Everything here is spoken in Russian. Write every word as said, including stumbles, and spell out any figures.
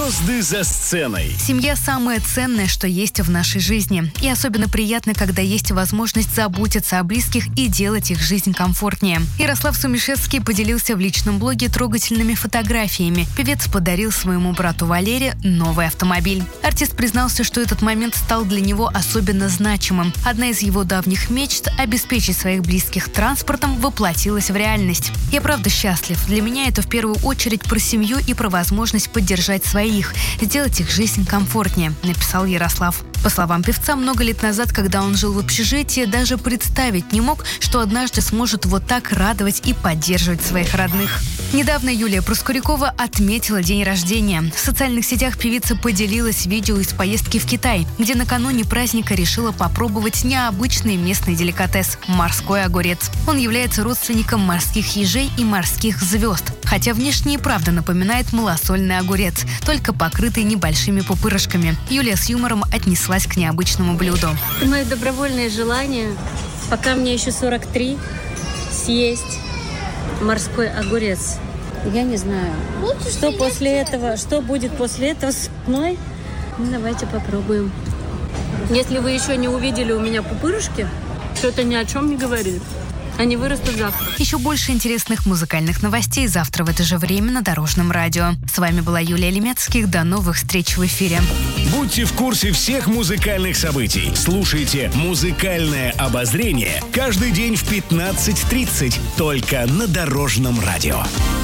Звезды за сценой. Семья самое ценное, что есть в нашей жизни. И особенно приятно, когда есть возможность заботиться о близких и делать их жизнь комфортнее. Ярослав Сумишевский поделился в личном блоге трогательными фотографиями. Певец подарил своему брату Валере новый автомобиль. Артист признался, что этот момент стал для него особенно значимым. Одна из его давних мечт – обеспечить своих близких транспортом – воплотилась в реальность. «Я правда счастлив. Для меня это в первую очередь про семью и про возможность поддержать своих, сделать их жизнь комфортнее», – написал Ярослав. По словам певца, много лет назад, когда он жил в общежитии, даже представить не мог, что однажды сможет вот так радовать и поддерживать своих родных. Недавно Юлия Проскурякова отметила день рождения. В социальных сетях певица поделилась видео из поездки в Китай, где накануне праздника решила попробовать необычный местный деликатес – морской огурец. Он является родственником морских ежей и морских звезд, хотя внешне и правда напоминает малосольный огурец, только покрытый небольшими пупырышками. Юлия с юмором отнеслась к необычному блюду. Это мое добровольное желание, пока мне еще сорок три, съесть морской огурец. Я не знаю, что после этого, что будет после этого с мной. Ну, давайте попробуем. Если вы еще не увидели у меня пупырышки, то это ни о чем не говорит. Они вырастут завтра. Еще больше интересных музыкальных новостей завтра в это же время на Дорожном радио. С вами была Юлия Лемецких. До новых встреч в эфире. Будьте в курсе всех музыкальных событий. Слушайте «Музыкальное обозрение» каждый день в пятнадцать тридцать только на Дорожном радио.